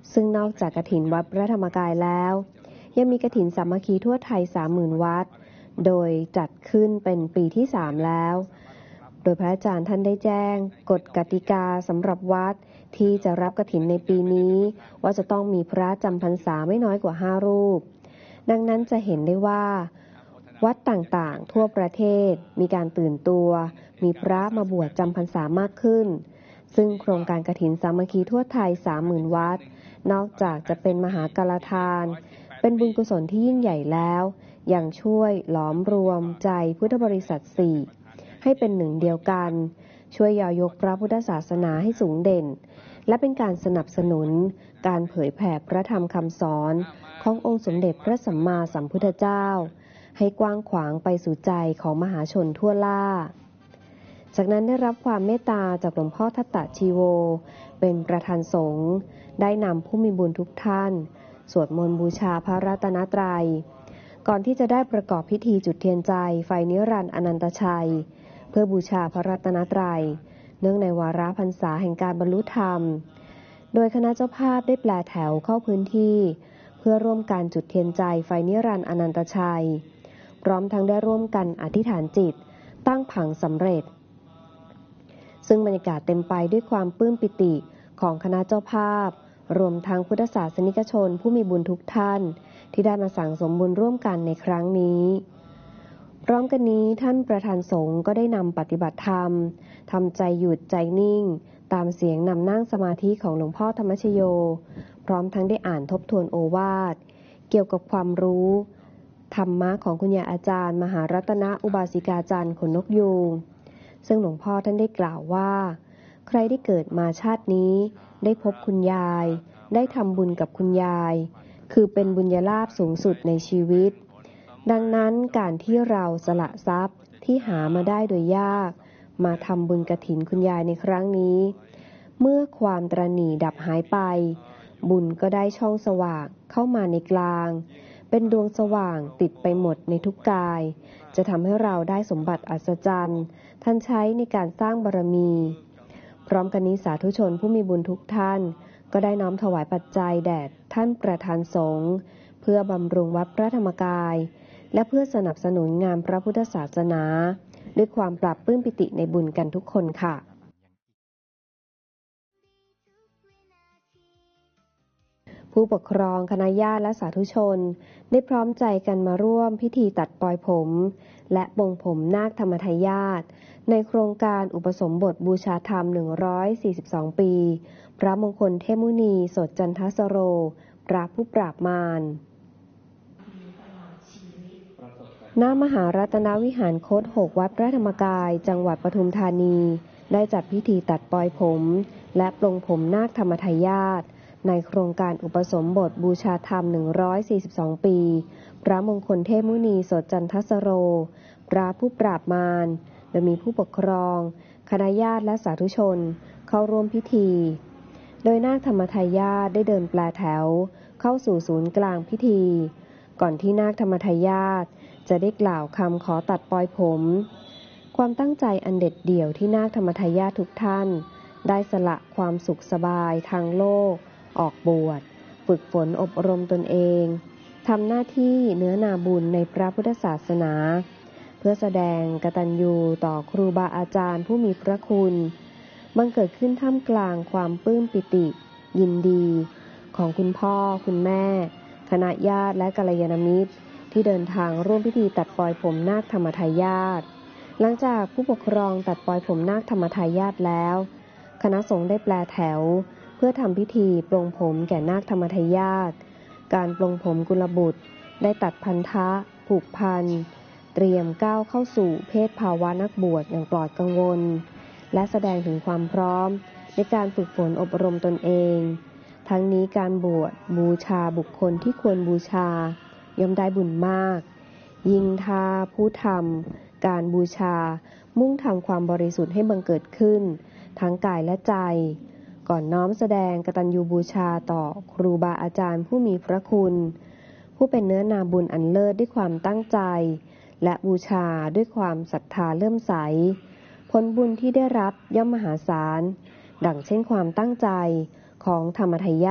ซึ่งนอกจากกฐินวัดพระธรรมกายแล้วยังมีกฐินสามัคคีทั่วไทย 30,000 วัดโดยจัดขึ้นเป็นปีที่ 3 แล้วโดยพระอาจารย์ท่านได้แจ้งกฎกติกาสำหรับวัดที่จะรับกฐินในปีนี้ว่าจะต้องมีพระจำพรรษาไม่น้อยกว่า 5 รูปดังนั้นจะเห็นได้ว่าวัดต่างๆทั่วประเทศมีการตื่นตัวมีพระมาบวชจำพรรษามากขึ้นซึ่งโครงการกฐินสามัคคีทั่วไทย 30,000 วัดนอกจากจะเป็นมหากาลทานเป็นบุญกุศลที่ยิ่งใหญ่แล้วยังช่วยหลอมรวมใจพุทธบริษัท 4ให้เป็นหนึ่งเดียวกันช่วยยกพระพุทธศาสนาให้สูงเด่นและเป็นการสนับสนุนการเผยแผ่พระธรรมคำสอนขององค์สมเด็จพระสัมมาสัมพุทธเจ้าให้กว้างขวางไปสู่ใจของมหาชนทั่วล่าจากนั้นได้รับความเมตตาจากหลวงพ่อทัตตชีโวเป็นประธานสงฆ์ได้นำผู้มีบุญทุกท่านสวดมนต์บูชาพระรัตนตรัยก่อนที่จะได้ประกอบพิธีจุดเทียนใจไฟนิรันดร์อนันตชัยเพื่อบูชาพระรัตนตรัยเนื่องในวาระพรรษาแห่งการบรรลุธรรมโดยคณะเจ้าภาพได้แปลแถวเข้าพื้นที่เพื่อร่วมการจุดเทียนใจไฟนิรันดร์อนันตชัยพร้อมทั้งได้ร่วมกันอธิษฐานจิตตั้งผังสำเร็จซึ่งบรรยากาศเต็มไปด้วยความปลื้มปิติของคณะเจ้าภาพรวมทั้งพุทธศาสนิกชนผู้มีบุญทุกท่านที่ได้มาสั่งสมบุญร่วมกันในครั้งนี้พร้อมกันนี้ท่านประธานสงฆ์ก็ได้นำปฏิบัติธรรมทำใจหยุดใจนิ่งตามเสียงนำนั่งสมาธิของหลวงพ่อธรรมชโยพร้อมทั้งได้อ่านทบทวนโอวาทเกี่ยวกับความรู้ธรรมะของคุณยายอาจารย์มหารัตนอุบาสิกาจารย์ขนนกยูงซึ่งหลวงพ่อท่านได้กล่าวว่าใครได้เกิดมาชาตินี้ได้พบคุณยายได้ทำบุญกับคุณยายคือเป็นบุญญาลาภสูงสุดในชีวิตดังนั้นการที่เราสละทรัพย์ที่หามาได้โดยยากมาทำบุญกฐินคุณยายในครั้งนี้เมื่อความตระหนี่ดับหายไปบุญก็ได้ช่องสว่างเข้ามาในกลางเป็นดวงสว่างติดไปหมดในทุกกายจะทำให้เราได้สมบัติอัศจรรย์ท่านใช้ในการสร้างบารมีพร้อมกันนี้สาธุชนผู้มีบุญทุกท่านก็ได้น้อมถวายปัจจัยแด่ท่านประธานสงฆ์เพื่อบำรุงวัดพระธรรมกายและเพื่อสนับสนุนงานพระพุทธศาสนาด้วยความปรับปลื้มปิติในบุญกันทุกคนค่ะผู้ปกครองคณะญาติและสาธุชนได้พร้อมใจกันมาร่วมพิธีตัดปลอยผมและปลงผมนาคธรรมทายาทในโครงการอุปสมบทบูชาธรรม142ปีพระมงคลเทพมุนีสดจันทสโรพระผู้ปราบมารณมหารัตนวิหารโคตร6วัดพระธรรมกายจังหวัดปทุมธานีได้จัดพิธีตัดปลอยผมและปลงผมนาคธรรมทายาทในโครงการอุปสมบทบูชาธรรม142ปีพระมงคลเทพมุนีสดจันทสโรพระผู้ปราบมารโดยมีผู้ปกครองคณะญาติและสาธุชนเข้าร่วมพิธีโดยนาคธรรมทายาทได้เดินแปลแถวเข้าสู่ศูนย์กลางพิธีก่อนที่นาคธรรมทายาทจะได้กล่าวคำขอตัดปลอยผมความตั้งใจอันเด็ดเดี่ยวที่นาคธรรมทายาททุกท่านได้สละความสุขสบายทางโลกออกบวชฝึกฝนอบรมตนเองทำหน้าที่เนื้อนาบุญในพระพุทธศาสนาเพื่อแสดงกตัญญูต่อครูบาอาจารย์ผู้มีพระคุณบังเกิดขึ้นท่ามกลางความปลื้มปิติยินดีของคุณพ่อคุณแม่คณะญาติและกัลยาณมิตรที่เดินทางร่วมพิธีตัดปลอยผมนาคธรรมทายาทหลังจากผู้ปกครองตัดปลอยผมนาคธรรมทายาทแล้วคณะสงฆ์ได้แปลแถวเพื่อทำพิธีปลงผมแก่นาคธรรมทายาทการปลงผมกุลบุตรได้ตัดพันธะผูกพันเตรียมก้าวเข้าสู่เพศภาวะนักบวชอย่างปลอดกังวลและแสดงถึงความพร้อมในการฝึกฝนอบรมตนเองทั้งนี้การบวชบูชาบุคคลที่ควรบูชาย่อมได้บุญมากยิ่งถ้าผู้ทำการบูชามุ่งทำความบริสุทธิ์ให้บังเกิดขึ้นทั้งกายและใจก่อนน้อมแสดงกตัญญูบูชาต่อครูบาอาจารย์ผู้มีพระคุณผู้เป็นเนื้อนาบุญอันเลิศด้วยความตั้งใจและบูชาด้วยความศรัทธาเลื่อมใสผลบุญที่ได้รับย่อมมหาศาลดังเช่นความตั้งใจของธรรมทายาท